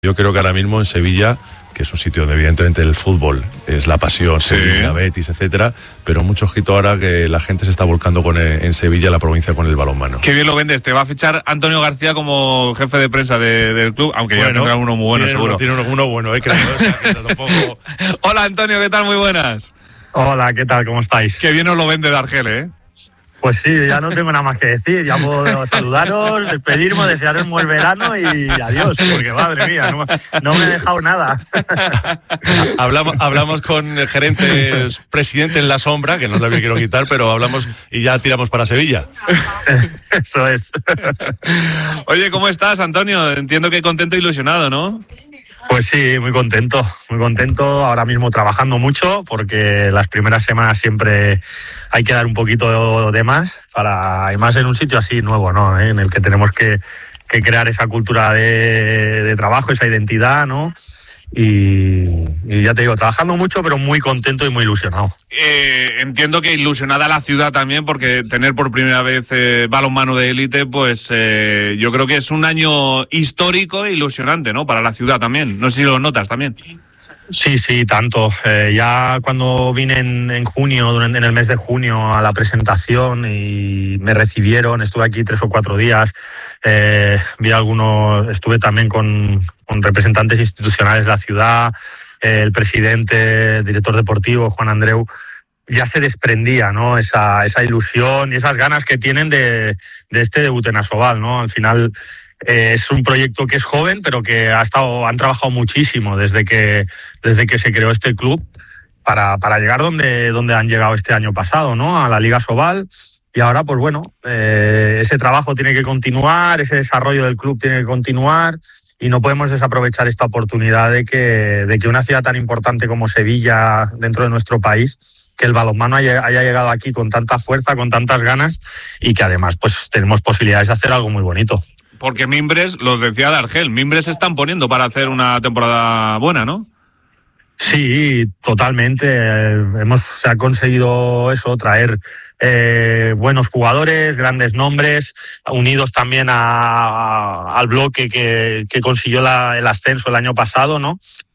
Yo creo que ahora mismo en Sevilla, que es un sitio donde evidentemente el fútbol es la pasión, Sevilla, Betis, etcétera, pero mucho ojito ahora que la gente se está volcando en Sevilla, la provincia, con el balonmano. Qué bien lo vendes. Te va a fichar Antonio García como jefe de prensa del club, aunque ya tendrá uno muy bueno, seguro. Tiene uno bueno, creo. Tampoco... Hola, Antonio, ¿qué tal? Muy buenas. Hola, ¿qué tal? ¿Cómo estáis? Qué bien os lo vende de Argel, ¿eh? Pues sí, ya no tengo nada más que decir. Ya puedo saludaros, despedirme, desearos un buen verano y adiós, porque madre mía, no me he dejado nada. Hablamos con el gerente, presidente en la sombra, que no le quiero quitar, pero hablamos y ya tiramos para Sevilla. Eso es. Oye, ¿cómo estás, Antonio? Entiendo que contento e ilusionado, ¿no? Pues sí, muy contento. Ahora mismo trabajando mucho, porque las primeras semanas siempre hay que dar un poquito de más, y más en un sitio así nuevo, ¿no? En el que tenemos que crear esa cultura de trabajo, esa identidad, ¿no? Y ya te digo, trabajando mucho, pero muy contento y muy ilusionado. Entiendo que ilusionada la ciudad también, porque tener por primera vez balonmano de élite, pues yo creo que es un año histórico e ilusionante, ¿no? Para la ciudad también. No sé si lo notas también. Sí, tanto. Ya cuando vine en junio, en el mes de junio, a la presentación y me recibieron, estuve aquí 3 o 4 días, estuve también con representantes institucionales de la ciudad, el presidente, el director deportivo, Juan Andreu. Ya se desprendía, ¿no? Esa ilusión y esas ganas que tienen de este debut en Asobal, ¿no? Al final es un proyecto que es joven, pero que han trabajado muchísimo desde que se creó este club para llegar donde han llegado este año pasado, ¿no? A la Liga Asobal. Y ahora, pues bueno, ese trabajo tiene que continuar, ese desarrollo del club tiene que continuar. Y no podemos desaprovechar esta oportunidad de que una ciudad tan importante como Sevilla, dentro de nuestro país, que el balonmano haya llegado aquí con tanta fuerza, con tantas ganas, y que además pues tenemos posibilidades de hacer algo muy bonito. Porque Mimbres, los decía de Argel, Mimbres se están poniendo para hacer una temporada buena, ¿no? Sí, totalmente. Se ha conseguido eso, traer buenos jugadores, grandes nombres, unidos también al bloque que consiguió el ascenso el año pasado, ¿no?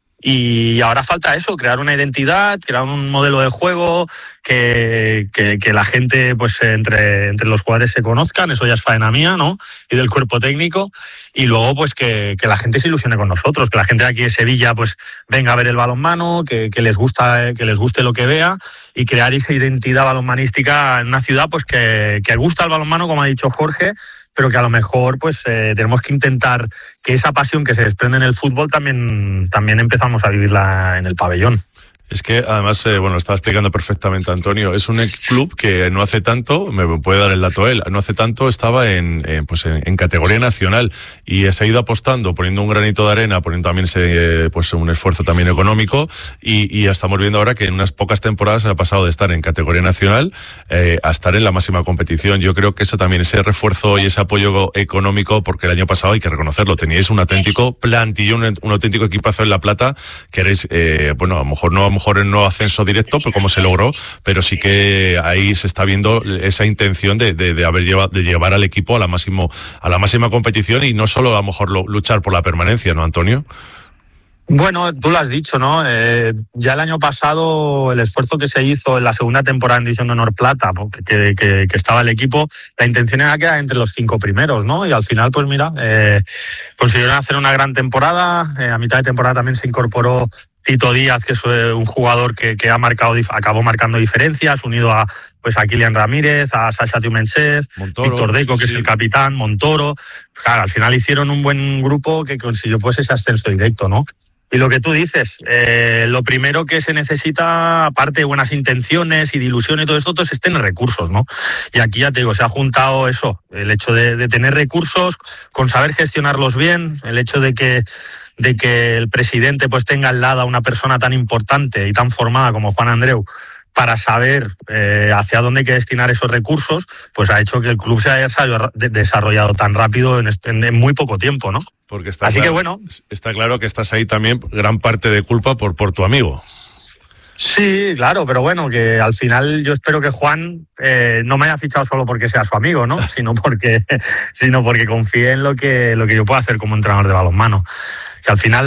Y ahora falta eso, crear una identidad, crear un modelo de juego, que la gente, pues entre los jugadores se conozcan, eso ya es faena mía, ¿no? Y del cuerpo técnico. Y luego, pues que la gente se ilusione con nosotros, que la gente de aquí de Sevilla, pues venga a ver el balonmano, que les guste lo que vea, y crear esa identidad balonmanística en una ciudad, pues que gusta el balonmano, como ha dicho Jorge, pero que a lo mejor pues tenemos que intentar que esa pasión que se desprende en el fútbol también empezamos a vivirla en el pabellón. Es que además, lo estaba explicando perfectamente Antonio, es un club que no hace tanto, me puede dar el dato él, no hace tanto estaba en categoría nacional y se ha ido apostando, poniendo un granito de arena, poniendo también un esfuerzo también económico y ya estamos viendo ahora que en unas pocas temporadas ha pasado de estar en categoría nacional a estar en la máxima competición. Yo creo que eso también, ese refuerzo y ese apoyo económico, porque el año pasado, hay que reconocerlo, teníais un auténtico plantillón, un auténtico equipazo en La Plata, que erais, a lo mejor en no ascenso directo, pues como se logró, pero sí que ahí se está viendo esa intención de llevar al equipo a la máxima competición y no solo a lo mejor luchar por la permanencia, ¿no, Antonio? Bueno, tú lo has dicho, ¿no? Ya el año pasado el esfuerzo que se hizo en la segunda temporada en División de Honor Plata, que estaba el equipo, la intención era quedar entre los 5 primeros, ¿no? Y al final, pues mira, consiguieron hacer una gran temporada. A mitad de temporada también se incorporó Tito Díaz, que es un jugador que acabó marcando diferencias, unido a Kilian Ramírez, a Sasha Tiumenchev, Víctor Deco, que es el capitán, Montoro. Claro, al final hicieron un buen grupo que consiguió pues ese ascenso directo, ¿no? Y lo que tú dices, lo primero que se necesita, aparte de buenas intenciones y de ilusión y todo esto, es tener recursos, ¿no? Y aquí ya te digo, se ha juntado eso, el hecho de tener recursos, con saber gestionarlos bien, el hecho de que el presidente pues tenga al lado a una persona tan importante y tan formada como Juan Andreu para saber hacia dónde hay que destinar esos recursos, pues ha hecho que el club se haya desarrollado tan rápido en muy poco tiempo, ¿no? Porque está claro que estás ahí también gran parte de culpa por tu amigo. Sí, claro, pero bueno, que al final yo espero que Juan no me haya fichado solo porque sea su amigo, ¿no? sino porque confíe en lo que yo puedo hacer como entrenador de balonmano. Que al final